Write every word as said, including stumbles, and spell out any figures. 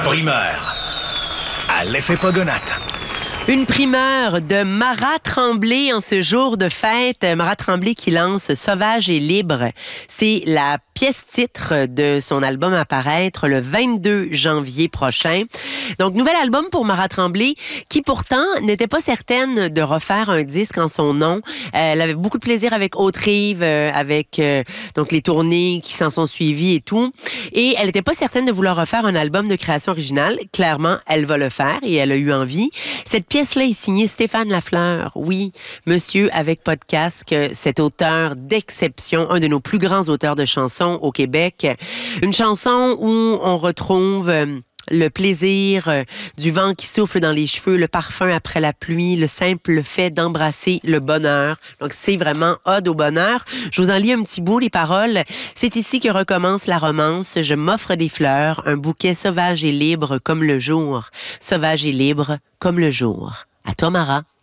primeur à l'effet Pogonate. Une primeur de Marat Tremblay en ce jour de fête. Marat Tremblay qui lance Sauvage et libre. C'est la pièce-titre de son album à paraître le vingt-deux janvier prochain. Donc, nouvel album pour Marat Tremblay qui pourtant n'était pas certaine de refaire un disque en son nom. Euh, elle avait beaucoup de plaisir avec Haute-Rive, euh, avec euh, donc les tournées qui s'en sont suivies et tout. Et elle n'était pas certaine de vouloir refaire un album de création originale. Clairement, elle va le faire et elle a eu envie. Cette pièce-là est signée Stéphane Lafleur. Oui, monsieur avec podcast, cet auteur d'exception, un de nos plus grands auteurs de chansons au Québec. Une chanson où on retrouve le plaisir du vent qui souffle dans les cheveux, le parfum après la pluie, le simple fait d'embrasser le bonheur. Donc, c'est vraiment ode au bonheur. Je vous en lis un petit bout, les paroles. C'est ici que recommence la romance. Je m'offre des fleurs, un bouquet sauvage et libre comme le jour. Sauvage et libre comme le jour. À toi, Mara.